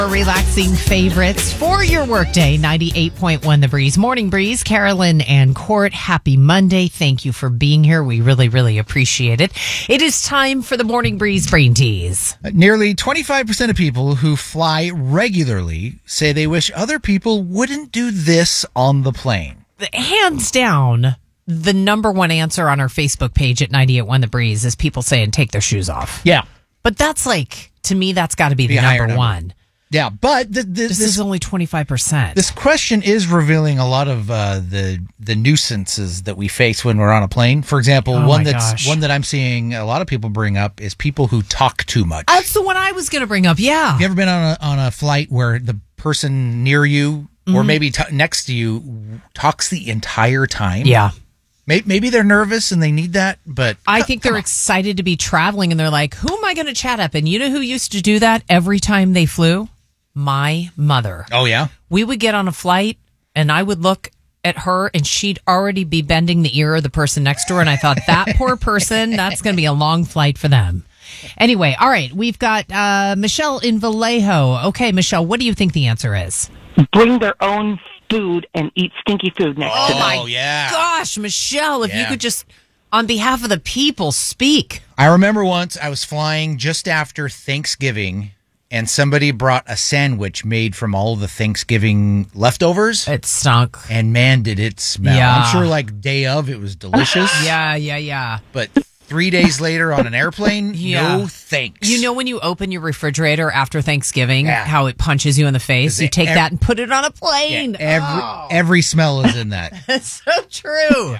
Relaxing favorites for your workday. 98.1 The Breeze. Morning Breeze. Carolyn and Court, happy Monday. Thank you for being here. We really, really appreciate it. It is time for the Morning Breeze Brain Tease. Nearly 25% of people who fly regularly say they wish other people wouldn't do this on the plane. Hands down, the number one answer on our Facebook page at 98.1 The Breeze is people saying take their shoes off. Yeah. But that's like, to me, that's got to be the number one. Yeah, but this is only 25%. This question is revealing a lot of the nuisances that we face when we're on a plane. For example, one that I'm seeing a lot of people bring up is people who talk too much. That's the one I was going to bring up. Yeah. Have you ever been on a flight where the person near you or maybe next to you talks the entire time? Yeah. Maybe they're nervous and they need that, but I think they're excited to be traveling and they're like, who am I going to chat up? And you know who used to do that every time they flew? My mother. Oh, yeah? We would get on a flight and I would look at her and she'd already be bending the ear of the person next to her. And I thought, that poor person, that's going to be a long flight for them. Anyway, all right, we've got Michelle in Vallejo. Okay, Michelle, what do you think the answer is? Bring their own food and eat stinky food next to them. Oh, yeah. Gosh, Michelle, if you could just, on behalf of the people, speak. I remember once I was flying just after Thanksgiving, and somebody brought a sandwich made from all the Thanksgiving leftovers. It stunk. And man, did it smell. Yeah. I'm sure like day of, it was delicious. Yeah. But 3 days later on an airplane, no thanks. You know when you open your refrigerator after Thanksgiving, how it punches you in the face? You take that and put it on a plane. Yeah, every smell is in that. That's so true.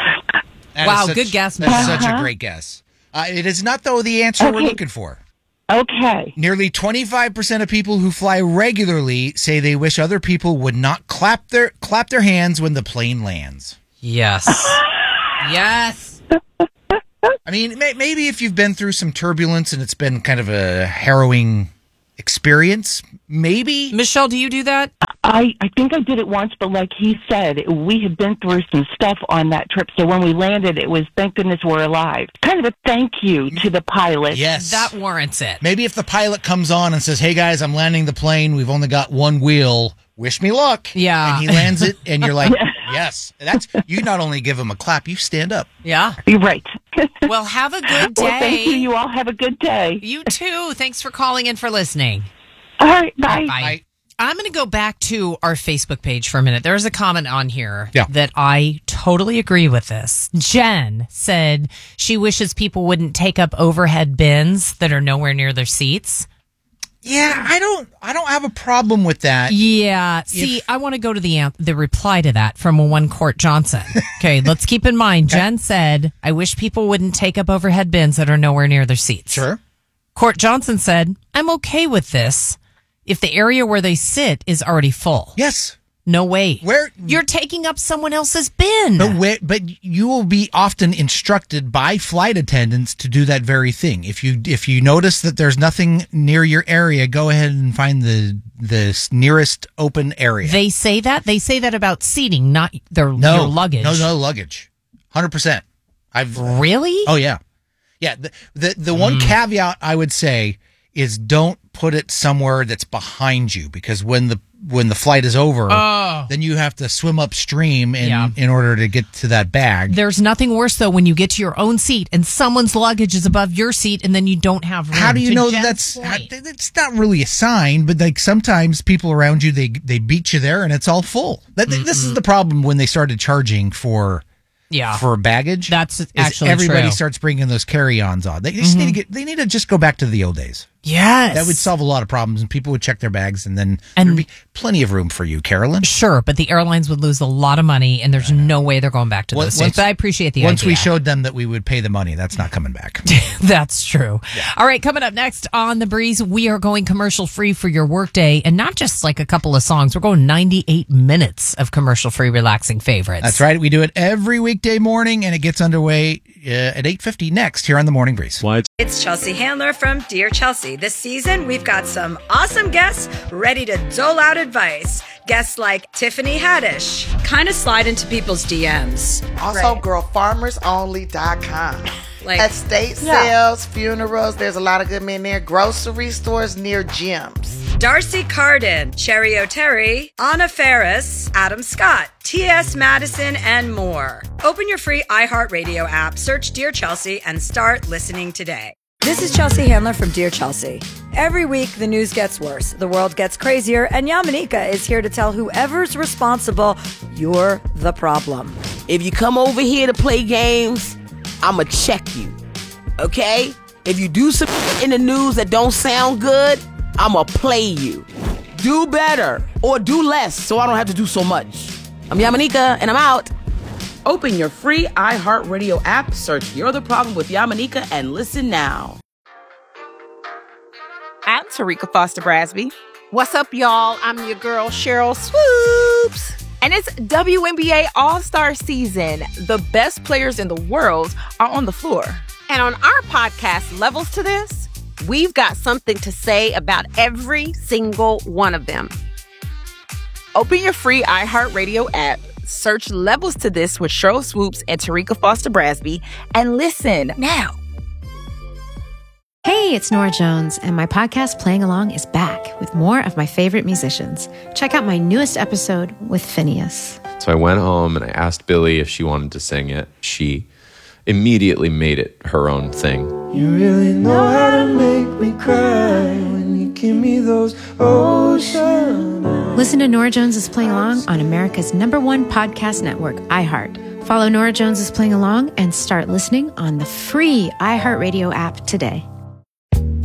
Good guess, Michelle. That's such a great guess. It is not, though, the answer we're looking for. Okay. Nearly 25% of people who fly regularly say they wish other people would not clap their hands when the plane lands. Yes. Yes. I mean, maybe if you've been through some turbulence and it's been kind of a harrowing experience, maybe. Michelle, do you do that? I think I did it once, but like he said, we had been through some stuff on that trip. So when we landed, it was, thank goodness we're alive. Kind of a thank you to the pilot. Yes. That warrants it. Maybe if the pilot comes on and says, hey guys, I'm landing the plane. We've only got one wheel. Wish me luck. Yeah. And he lands it and you're like, yes. You not only give him a clap, you stand up. Yeah. You're right. Well, have a good day. Well, thank you. You all have a good day. You too. Thanks for calling in for listening. All right. Bye. Bye. I'm going to go back to our Facebook page for a minute. There's a comment on here that I totally agree with this. Jen said she wishes people wouldn't take up overhead bins that are nowhere near their seats. Yeah, I don't have a problem with that. Yeah. See, I want to go to the reply to that from one Court Johnson. Okay, let's keep in mind, Jen said, I wish people wouldn't take up overhead bins that are nowhere near their seats. Sure. Court Johnson said, I'm okay with this if the area where they sit is already full. Yes. No way. Where you're taking up someone else's bin. But you will be often instructed by flight attendants to do that very thing. If you notice that there's nothing near your area, go ahead and find the nearest open area. They say that about seating, not your luggage. No luggage. 100%. Really? Oh yeah. Yeah, the one caveat I would say is don't put it somewhere that's behind you, because when the flight is over, then you have to swim upstream in order to get to that bag. There's nothing worse, though, when you get to your own seat and someone's luggage is above your seat and then you don't have room. How do you know that's not really a sign, but like sometimes people around you, they beat you there and it's all full. This is the problem when they started charging for baggage. That's actually everybody true. starts bringing those carry-ons on. They just need to just go back to the old days. Yes. That would solve a lot of problems, and people would check their bags, and then there'd be plenty of room for you, Carolyn. Sure, but the airlines would lose a lot of money, and there's no way they're going back to those things. But I appreciate the idea. Once we showed them that we would pay the money, that's not coming back. That's true. Yeah. All right, coming up next on The Breeze, we are going commercial-free for your workday, and not just like a couple of songs. We're going 98 minutes of commercial-free relaxing favorites. That's right. We do it every weekday morning, and it gets underway at 8:50 next here on The Morning Breeze. It's Chelsea Handler from Dear Chelsea. This season, we've got some awesome guests ready to dole out advice. Guests like Tiffany Haddish kind of slide into people's DMs. Also, girlfarmersonly.com. Like estate sales, funerals, there's a lot of good men there. Grocery stores near gyms. Darcy Carden, Cherry O'Terry, Anna Faris, Adam Scott, T.S. Madison, and more. Open your free iHeartRadio app, search Dear Chelsea, and start listening today. This is Chelsea Handler from Dear Chelsea. Every week, the news gets worse, the world gets crazier, and Yamanika is here to tell whoever's responsible, you're the problem. If you come over here to play games, I'ma check you, okay? If you do some in the news that don't sound good, I'ma play you. Do better or do less so I don't have to do so much. I'm Yamanika and I'm out. Open your free iHeartRadio app, search You're the Problem with Yamanika, and listen now. I'm Tarika Foster Brasby. What's up, y'all? I'm your girl, Cheryl Swoops. And it's WNBA All-Star season. The best players in the world are on the floor. And on our podcast, Levels to This, we've got something to say about every single one of them. Open your free iHeartRadio app, search Levels to This with Cheryl Swoops and Tarika Foster Brasby, and listen now. Hey, it's Nora Jones, and my podcast Playing Along is back with more of my favorite musicians. Check out my newest episode with Phineas. So I went home and I asked Billy if she wanted to sing it. She immediately made it her own thing. You really know how to make me cry when you give me those ocean eyes. Listen to Nora Jones is Playing Along on America's #1 podcast network, iHeart. Follow Nora Jones is Playing Along and start listening on the free iHeartRadio app today.